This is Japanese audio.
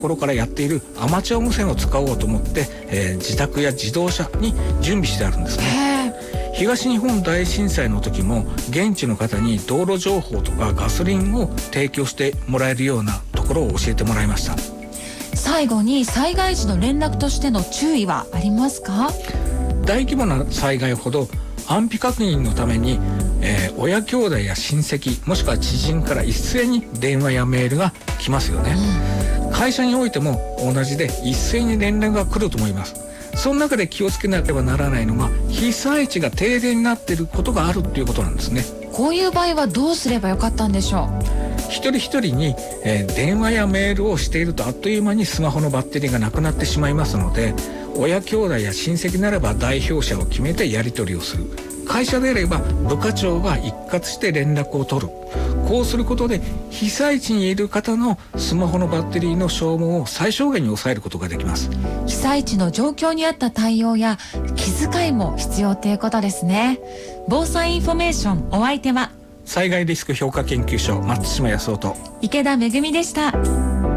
ころからやっているアマチュア無線を使おうと思って、自宅や自動車に準備してあるんですね。東日本大震災の時も現地の方に道路情報とかガソリンを提供してもらえるようなところを教えてもらいました。 最後に災害時の連絡としての注意はありますか？ 大規模な災害ほど安否確認のために、親兄弟や親戚もしくは知人から一斉に電話やメールが来ますよね。会社においても同じで一斉に連絡が来ると思います。その中で気をつけなければならないのが被災地が停電になっていることがあるっていうことなんですね。 こういう場合はどうすればよかったんでしょう？ 一人一人に、電話やメールをしているとあっという間にスマホのバッテリーがなくなってしまいますので、親兄弟や親戚ならば代表者を決めてやり取りをする。会社であれば部課長が一括して連絡を取る。こうすることで被災地にいる方のスマホのバッテリーの消耗を最小限に抑えることができます。 被災地の状況に合った対応や気遣いも必要ということですね。防災インフォメーション、お相手は災害リスク評価研究所松島康夫と池田めぐみでした。